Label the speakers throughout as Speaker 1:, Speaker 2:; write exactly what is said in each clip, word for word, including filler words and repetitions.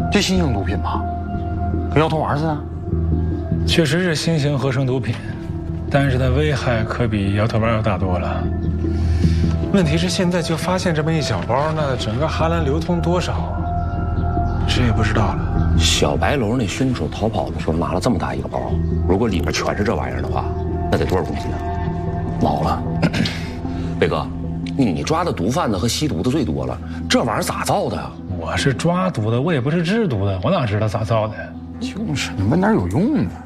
Speaker 1: 这新型毒品吧，跟摇头丸似的。
Speaker 2: 确实是新型合成毒品，但是它危害可比摇头丸要大多了。问题是现在就发现这么一小包，那整个哈兰流通多少，谁也不知道了。
Speaker 3: 小白楼那凶手逃跑的时候拿了这么大一个包，如果里边全是这玩意儿的话，那得多少公斤啊？老了，贝哥，你抓的毒贩子和吸毒的最多了，这玩意儿咋造的呀？
Speaker 2: 我是抓毒的，我也不是制毒的，我哪知道咋造的呀？
Speaker 1: 就是，你问点有用的。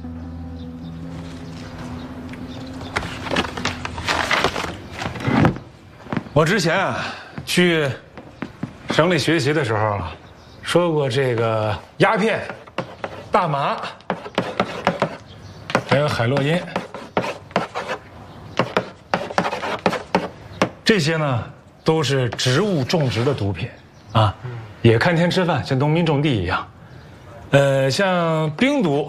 Speaker 2: 我之前啊去省里学习的时候啊，说过这个鸦片、大麻，还有海洛因，这些呢都是植物种植的毒品啊，也看天吃饭，像农民种地一样。呃，像冰毒，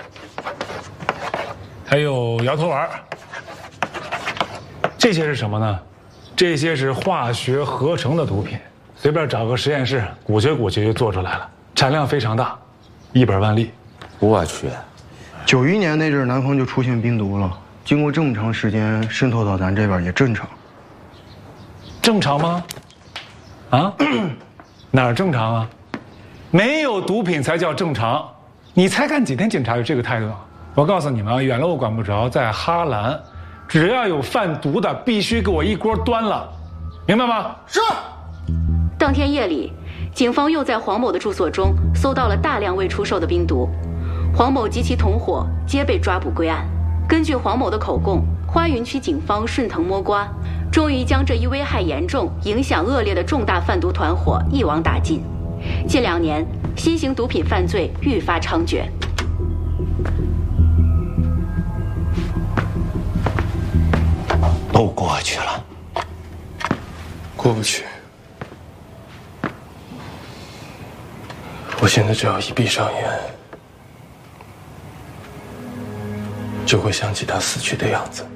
Speaker 2: 还有摇头丸，这些是什么呢？这些是化学合成的毒品，随便找个实验室鼓捣鼓捣就做出来了，产量非常大，一本万利。
Speaker 3: 我去，
Speaker 4: 九一年那阵南方就出现冰毒了，经过这么长时间渗透到咱这边也正常。
Speaker 2: 正常吗？啊？哪儿正常啊？没有毒品才叫正常。你才干几天警察有这个态度啊？我告诉你们啊，远了我管不着，在哈兰。只要有贩毒的，必须给我一锅端了，明白吗？
Speaker 1: 是。
Speaker 5: 当天夜里，警方又在黄某的住所中搜到了大量未出售的冰毒，黄某及其同伙皆被抓捕归案。根据黄某的口供，花云区警方顺藤摸瓜，终于将这一危害严重、影响恶劣的重大贩毒团伙一网打尽。近两年，新型毒品犯罪愈发猖獗。
Speaker 3: 都过去了，
Speaker 6: 过不去。我现在只要一闭上眼，就会想起他死去的样子。